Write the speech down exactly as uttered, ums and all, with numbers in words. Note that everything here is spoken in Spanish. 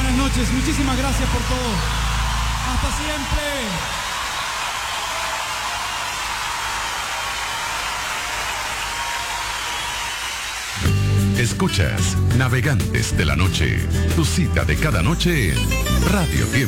buenas noches. Muchísimas gracias por todo. Hasta siempre. Escuchas Navegantes de la Noche, tu cita de cada noche en Radio Tiempo.